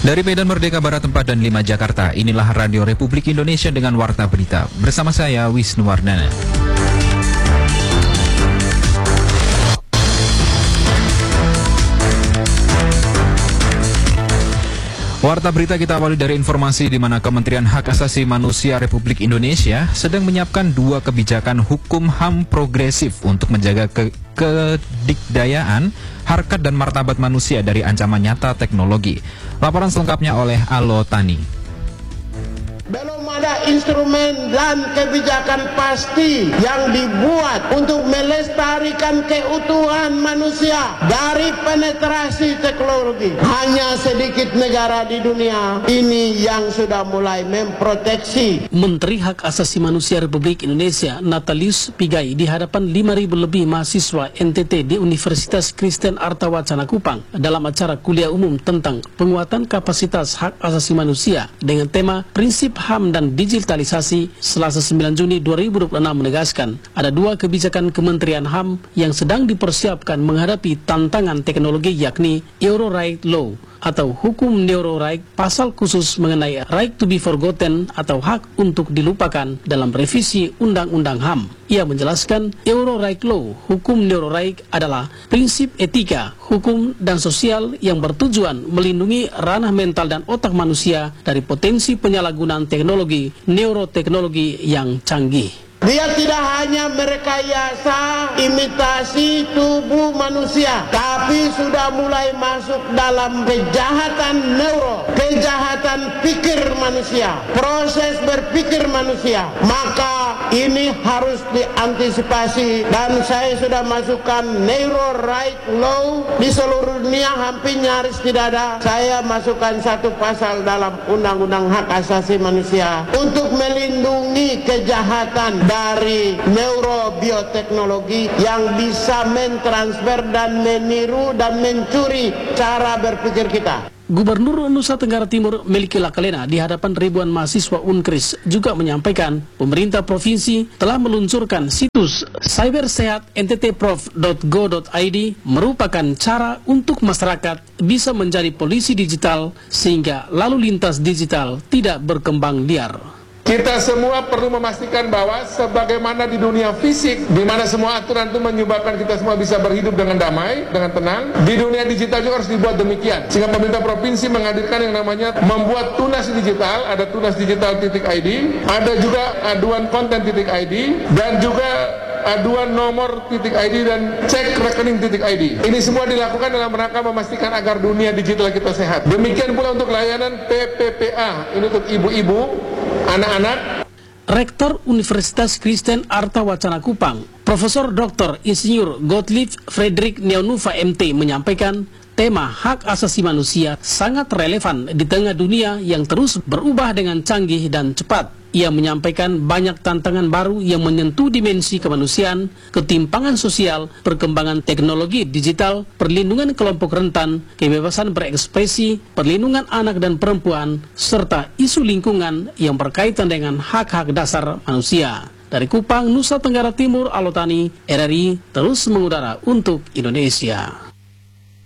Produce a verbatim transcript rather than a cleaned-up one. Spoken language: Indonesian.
Dari Medan Merdeka Barat empat dan lima Jakarta, inilah Radio Republik Indonesia dengan Warta Berita. Bersama saya, Wisnu Wardana. Warta Berita kita awali dari informasi di mana Kementerian Hak Asasi Manusia Republik Indonesia sedang menyiapkan dua kebijakan hukum H A M progresif untuk menjaga ke kedikdayaan, harkat dan martabat manusia dari ancaman nyata teknologi. Laporan selengkapnya oleh Alo Tani. Belum ada instrumen dan kebijakan pasti yang dibuat untuk melestarikan keutuhan manusia dari penetrasi teknologi. Hanya sedikit negara di dunia ini yang sudah mulai memproteksi. Menteri Hak Asasi Manusia Republik Indonesia Natalius Pigai di hadapan lima ribu lebih mahasiswa N T T di Universitas Kristen Artawacana Kupang dalam acara kuliah umum tentang penguatan kapasitas hak asasi manusia dengan tema Prinsip H A M dan Digitalisasi Selasa sembilan Juni dua ribu dua puluh enam menegaskan ada dua kebijakan Kementerian H A M yang sedang dipersiapkan menghadapi tantangan teknologi, yakni Euro Right Law atau hukum Neuro Right, pasal khusus mengenai right to be forgotten atau hak untuk dilupakan dalam revisi Undang-Undang H A M. Ia menjelaskan Euro Right Law, hukum Neuro Right adalah prinsip etika, hukum dan sosial yang bertujuan melindungi ranah mental dan otak manusia dari potensi penyalahgunaan teknologi, neuroteknologi yang canggih. Dia tidak hanya merekayasa imitasi tubuh manusia, tapi sudah mulai masuk dalam kejahatan neuro, kejahatan pikir manusia, proses berpikir manusia. Maka ini harus diantisipasi dan saya sudah masukkan Neuro Right Law di seluruh dunia, hampir nyaris tidak ada. Saya masukkan satu pasal dalam Undang-Undang Hak Asasi Manusia untuk melindungi kejahatan dari neurobioteknologi yang bisa mentransfer dan meniru dan mencuri cara berpikir kita. Gubernur Nusa Tenggara Timur Melki Lakalena di hadapan ribuan mahasiswa Unkris juga menyampaikan pemerintah provinsi telah meluncurkan situs cybersehat n t t prof dot go dot i d merupakan cara untuk masyarakat bisa menjadi polisi digital sehingga lalu lintas digital tidak berkembang liar. Kita semua perlu memastikan bahwa sebagaimana di dunia fisik, di mana semua aturan itu menyebabkan kita semua bisa berhidup dengan damai, dengan tenang, di dunia digital juga harus dibuat demikian. Sehingga pemerintah provinsi menghadirkan yang namanya membuat tunas digital, ada tunas digital titik I D, ada juga aduan konten titik I D, dan juga aduan nomor titik I D dan cek rekening titik I D. Ini semua dilakukan dalam rangka memastikan agar dunia digital kita sehat. Demikian pula untuk layanan P P P A, ini untuk ibu-ibu, anak-anak. Rektor Universitas Kristen Artawacana Kupang, Profesor Doktor Insinyur Gottlieb Friedrich Neonuva M T menyampaikan tema hak asasi manusia sangat relevan di tengah dunia yang terus berubah dengan canggih dan cepat. Ia menyampaikan banyak tantangan baru yang menyentuh dimensi kemanusiaan, ketimpangan sosial, perkembangan teknologi digital, perlindungan kelompok rentan, kebebasan berekspresi, perlindungan anak dan perempuan, serta isu lingkungan yang berkaitan dengan hak-hak dasar manusia. Dari Kupang, Nusa Tenggara Timur, Alo Tani, R R I terus mengudara untuk Indonesia.